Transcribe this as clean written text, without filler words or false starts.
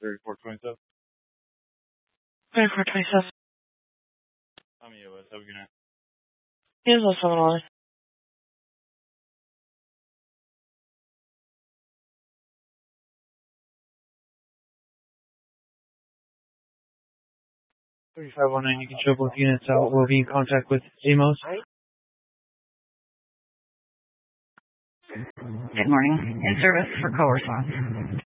3427. 3427. I'm EOS. Have a good night. Here's what's on the line. You can show both units out. We'll be in contact with Amos. Good morning. In service for co-response.